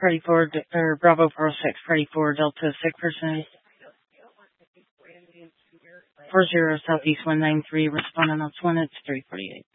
Party 4, or Bravo 406, Party 4, Delta 6%. 40 Southeast 193, responding on 1, it's 348.